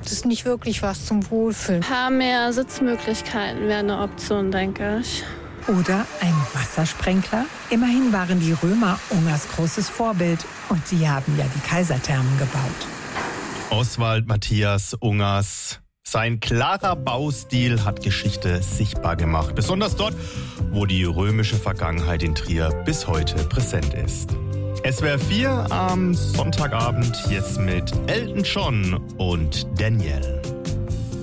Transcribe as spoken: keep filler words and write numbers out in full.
Das ist nicht wirklich was zum Wohlfühlen. Ein paar mehr Sitzmöglichkeiten wäre eine Option, denke ich. Oder ein Wassersprenkler? Immerhin waren die Römer Ungers großes Vorbild und sie haben ja die Kaiserthermen gebaut. Oswald Matthias Ungers. Sein klarer Baustil hat Geschichte sichtbar gemacht. Besonders dort, wo die römische Vergangenheit in Trier bis heute präsent ist. S W R vier am Sonntagabend jetzt mit Elton John und Danielle.